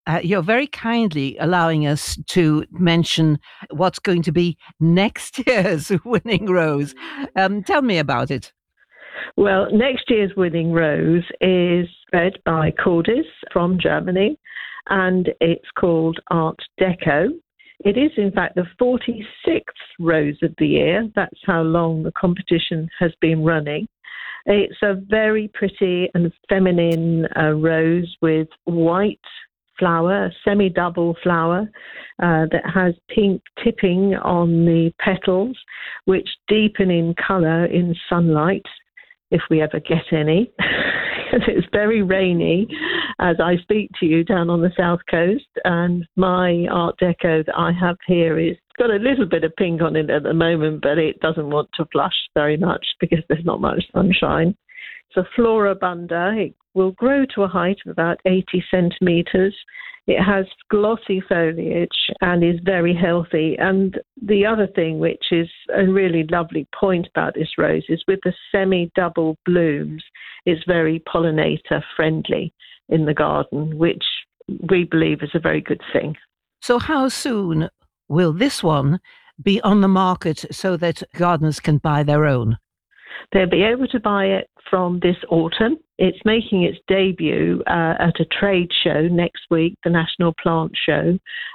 you're very kindly allowing us to mention what's going to be next year's winning rose. Tell me about it. Well, next year's winning rose is bred by Cordis from Germany, and it's called Art Deco. It is, in fact, the 46th rose of the year. That's how long the competition has been running. It's a very pretty and feminine rose with white flower, a semi-double flower that has pink tipping on the petals, which deepen in colour in sunlight, if we ever get any. It's very rainy as I speak to you down on the south coast, and my Art Deco that I have here is got a little bit of pink on it at the moment, but it doesn't want to flush very much because there's not much sunshine. It's a floribunda. It will grow to a height of about 80 centimetres. It has glossy foliage and is very healthy. And the other thing, which is a really lovely point about this rose, is with the semi-double blooms, it's very pollinator friendly in the garden, which we believe is a very good thing. So how soon will this one be on the market so that gardeners can buy their own? They'll be able to buy it from this autumn. It's making its debut at a trade show next week, the National Plant Show,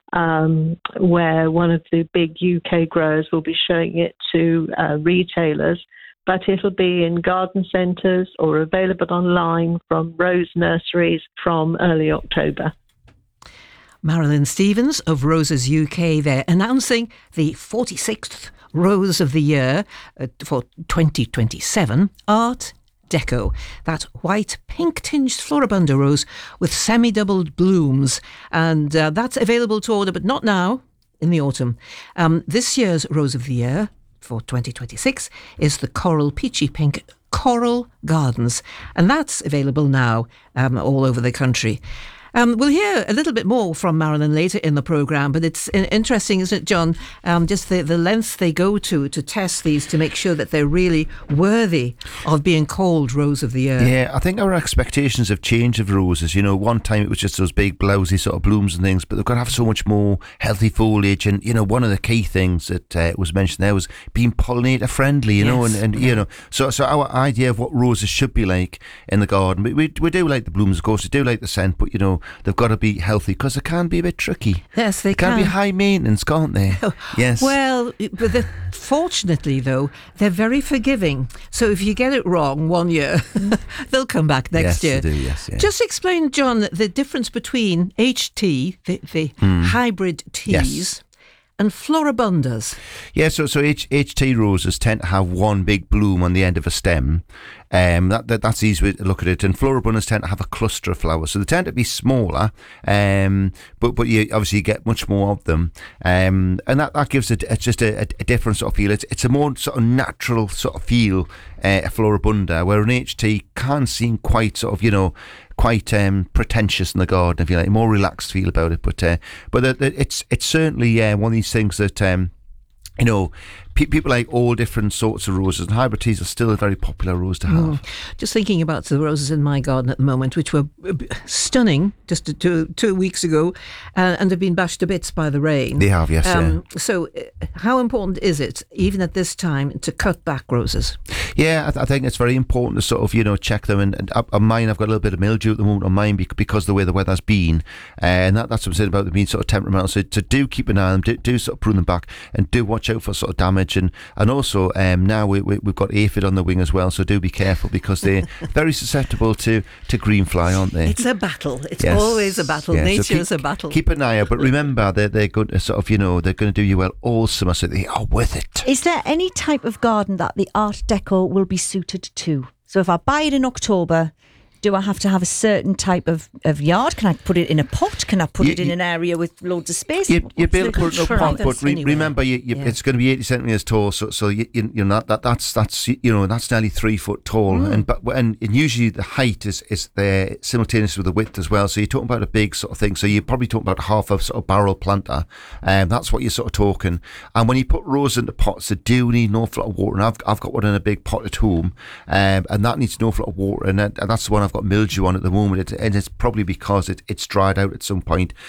where one of the big UK growers will be showing it to retailers. But it'll be in garden centres or available online from rose nurseries from early October. Marilyn Stevens of Roses UK there, announcing the 46th Rose of the Year for 2027, Art Deco, that white pink-tinged floribunda rose with semi-doubled blooms. And that's available to order, but not now, in the autumn. This year's Rose of the Year for 2026 is the Coral Peachy Pink Coral Gardens. And that's available now all over the country. We'll hear a little bit more from Marilyn later in the programme, but it's interesting, isn't it, John? Just the lengths they go to test these to make sure that they're really worthy of being called Rose of the Year. Yeah, I think our expectations have changed of roses. You know, one time it was just those big blousy sort of blooms and things, but they've got to have so much more healthy foliage. And, you know, one of the key things that was mentioned there was being pollinator friendly, you know, and you know, so our idea of what roses should be like in the garden, we do like the blooms, of course, we do like the scent, but, you know, they've got to be healthy because they can be a bit tricky. Yes, they can. Can be high maintenance, can't they? Yes. Well, but fortunately, though, they're very forgiving. So if you get it wrong one year, they'll come back next year. Yes, they do, yes. Just explain, John, the difference between HT, the hybrid teas, and floribundas. Yeah, so HT roses tend to have one big bloom on the end of a stem. That's easy to look at it. And floribundas tend to have a cluster of flowers, so they tend to be smaller. But you obviously get much more of them. And that gives it just a different sort of feel. It's a more sort of natural sort of feel, a floribunda, where an HT can seem quite sort of, you know, quite pretentious in the garden, if you like, a more relaxed feel about it. But it's certainly one of these things that you know, people like all different sorts of roses, and hybrid teas are still a very popular rose to have. Just thinking about the roses in my garden at the moment, which were stunning just two weeks ago, and have been bashed to bits by the rain. They have, yes. So how important is it, even at this time, to cut back roses? Yeah, I think it's very important to sort of, you know, check them. And on mine, I've got a little bit of mildew at the moment on mine because of the way the weather's been. And that's what I'm saying about them being sort of temperamental. So do keep an eye on them, do sort of prune them back, and do watch out for sort of damage. And also now we've got aphid on the wing as well, so do be careful because they're very susceptible to green fly, aren't they? It's a battle. It's always a battle. Nature is a battle. Keep an eye out, but remember they're going to sort of, you know, they're going to do you well all summer, so they are worth it. Is there any type of garden that the Art Deco will be suited to? So if I buy it in October, do I have to have a certain type of yard? Can I put it in a pot? Can I put it in an area with loads of space? You'd be able to put it in a pot, but remember, it's going to be 80 centimetres tall, so you're not that's you know, that's nearly 3 foot tall, and usually the height is there simultaneous with the width as well. So you're talking about a big sort of thing. So you're probably talking about half a sort of barrel planter, and that's what you're sort of talking. And when you put roses into pots, they do need an awful lot of water. And I've got one in a big pot at home, and that needs an awful lot of water, and that's the one I've got mildew on at the moment, and it's probably because it's dried out at some point.